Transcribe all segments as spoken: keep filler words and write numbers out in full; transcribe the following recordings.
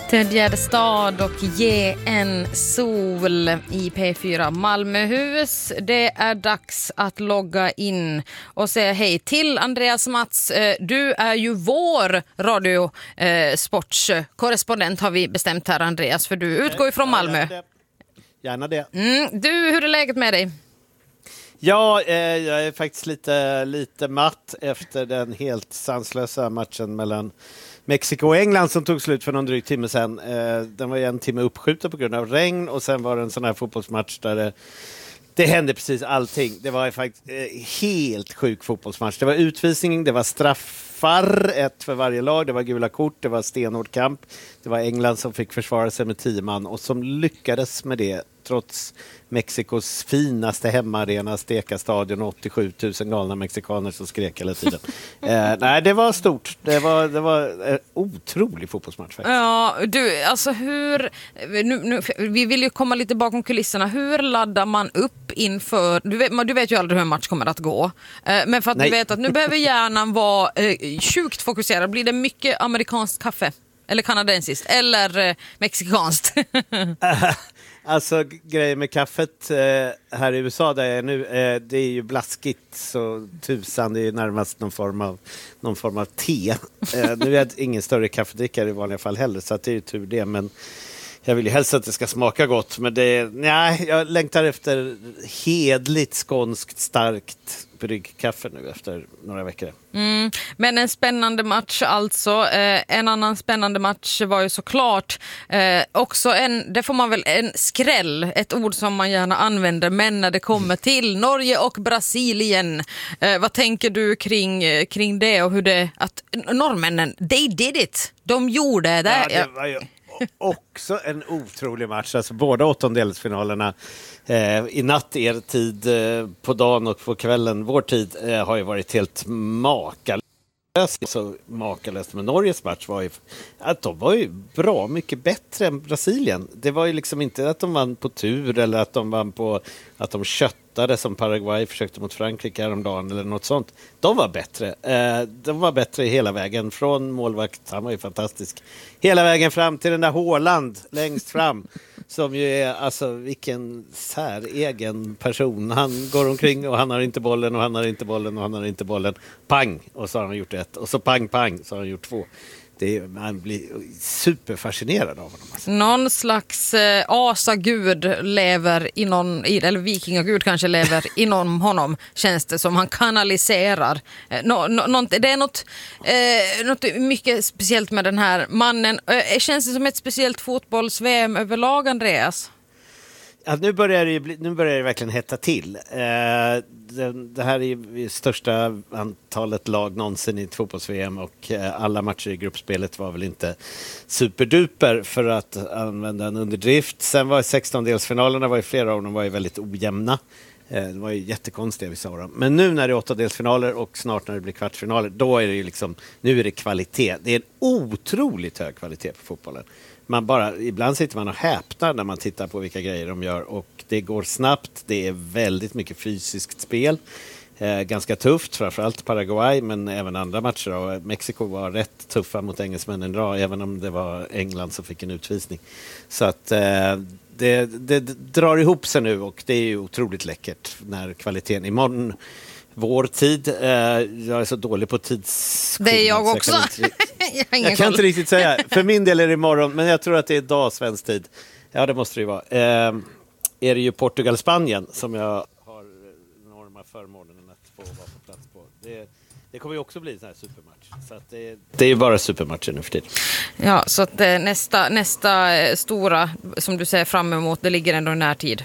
Ted Gärdestad och Ge en sol i P fyra Malmöhus. Det är dags att logga in och säga hej till Andreas Mats. Du är ju vår radiosportskorrespondent har vi bestämt här, Andreas, för du utgår ifrån Malmö. Gärna det. Gärna det. Mm, du, hur är läget med dig? Ja, eh, jag är faktiskt lite, lite matt efter den helt sanslösa matchen mellan Mexiko och England som tog slut för någon dryg timme sedan. Eh, den var ju en timme uppskjuten på grund av regn och sen var det en sån här fotbollsmatch där det, det hände precis allting. Det var faktiskt eh, helt sjuk fotbollsmatch. Det var utvisning, det var straffar, ett för varje lag, det var gula kort, det var stenhård kamp. Det var England som fick försvara sig med tio man och som lyckades med det trots Mexikos finaste hemmaarena, Steka stadion och åttiosju tusen galna mexikaner som skrek hela tiden. eh, nej, det var stort. Det var, det var en otrolig fotbollsmatch faktiskt. Ja, du, alltså hur... Nu, nu, vi vill ju komma lite bakom kulisserna. Hur laddar man upp inför... Du vet, du vet ju aldrig hur en match kommer att gå. Eh, men för att nej. du vet att nu behöver hjärnan vara eh, sjukt fokuserad. Blir det mycket amerikanskt kaffe? Eller kanadensiskt? Eller eh, mexikanskt? Alltså grejen med kaffet eh, här i U S A där jag är nu, eh, det är ju blaskigt så tusan, det är närmast någon form av, någon form av te. Eh, nu är jag ingen större kaffedrickare i vanliga fall heller, så att det är ju tur det, men jag vill ju helst att det ska smaka gott, men det, nej, jag längtar efter hedligt skånskt starkt bryggkaffe nu efter några veckor. Mm, men en spännande match alltså. Eh, en annan spännande match var ju såklart eh, också en, det får man väl, en skräll, ett ord som man gärna använder, men när det kommer till Norge och Brasilien. Eh, vad tänker du kring, kring det och hur det, att norrmännen, they did it. De gjorde det. Ja, det var ju också en otrolig match. Alltså båda åttondelsfinalerna eh, i natt er tid eh, på dagen och på kvällen vår tid eh, har ju varit helt makalöst. Så makalöst. Men Norges match var ju att de var ju bra mycket bättre än Brasilien. Det var ju liksom inte att de vann på tur eller att de vann på att de köttade som Paraguay försökte mot Frankrike häromdagen eller något sånt. De var bättre. Eh, de var bättre hela vägen från målvakt. Han var ju fantastisk. Hela vägen fram till den där Haaland längst fram. Som ju är, alltså vilken säregen person. Han går omkring och han har inte bollen och han har inte bollen och han har inte bollen. Pang! Och så har han gjort ett. Och så pang, pang, så har han gjort två. Det är, man blir superfascinerad av honom. Alltså. Någon slags eh, asagud lever inom, eller vikingagud kanske lever inom honom, känns det som. Han kanaliserar. Eh, no, no, något, det är något, eh, något mycket speciellt med den här mannen. Eh, känns det som ett speciellt fotbolls-V M överlag, Andreas? Ja, nu, börjar det bli, nu börjar det verkligen hetta till. Eh, det, det här är det största antalet lag någonsin i ett fotbolls-V M och eh, alla matcher i gruppspelet var väl inte superduper för att använda en underdrift. Sen var sextondelsfinalerna, var ju flera av dem var ju väldigt ojämna. Eh, det var ju jättekonstiga vissa av dem. Men nu när det är åttondelsfinaler och snart när det blir kvartsfinaler, då är det ju liksom, nu är det kvalitet. Det är en otroligt hög kvalitet på fotbollen. Man bara, ibland sitter man och häpnar när man tittar på vilka grejer de gör och det går snabbt, det är väldigt mycket fysiskt spel, eh, ganska tufft, framförallt Paraguay men även andra matcher och Mexiko var rätt tuffa mot engelsmännen idag, även om det var England som fick en utvisning. Så att eh, det, det, det drar ihop sig nu och det är ju otroligt läckert när kvaliteten imorgon vår tid. Eh, jag är så dålig på tidsskillnad. Det är jag också. Jag kan, inte, jag jag kan inte riktigt säga. För min del är det imorgon, men jag tror att det är idag svensk tid. Ja, det måste det ju vara. Eh, är det ju Portugal-Spanien som jag har enorma förmånen att få vara på plats på. Det, det kommer ju också bli en sån här supermatch. Så att det, det är ju bara supermatcher nu för tiden. Ja, så att eh, nästa, nästa eh, stora, som du säger fram emot, det ligger ändå i närtid.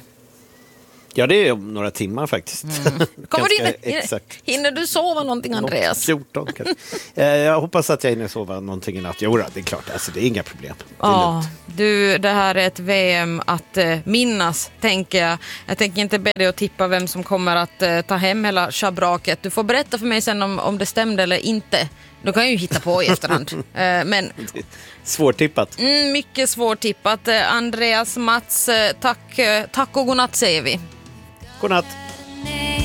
Ja, det är om några timmar faktiskt. Mm. Kommer du hinner, exakt. hinner du sova någonting, Andreas? fjorton kanske. eh, jag hoppas att jag hinner sova någonting i natt. Jo, det är klart. Alltså, det är inga problem. Det ja, du, det här är ett V M att eh, minnas, tänker jag. Jag tänker inte be dig att tippa vem som kommer att eh, ta hem hela schabraket. Du får berätta för mig sen om, om det stämde eller inte. Då kan jag ju hitta på i efterhand. eh, men svårtippat. Mm, mycket svårtippat. Eh, Andreas Mats, eh, tack, eh, tack och godnatt säger vi. God natt.